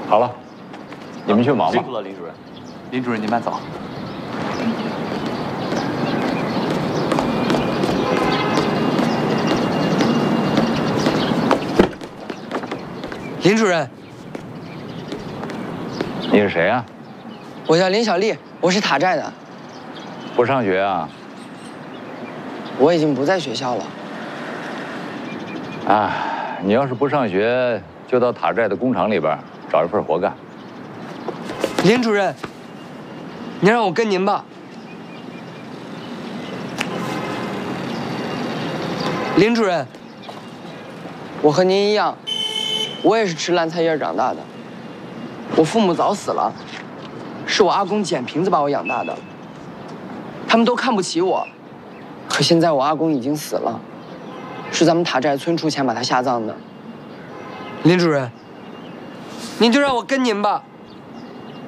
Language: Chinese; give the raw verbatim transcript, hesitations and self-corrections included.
好了，你们去忙吧。 辛苦了，林主任。林主任，您慢走。 林主任， 你是谁啊？ 我叫林小丽，我是塔寨的。 不上学啊？ 我已经不在学校了。 啊，你要是不上学，就到塔寨的工厂里边找一份活干。 林主任，您让我跟您吧。林主任，我和您一样，我也是吃烂菜叶长大的。我父母早死了，是我阿公捡瓶子把我养大的。他们都看不起我，可现在我阿公已经死了，是咱们塔寨村出钱把他下葬的。林主任，您就让我跟您吧。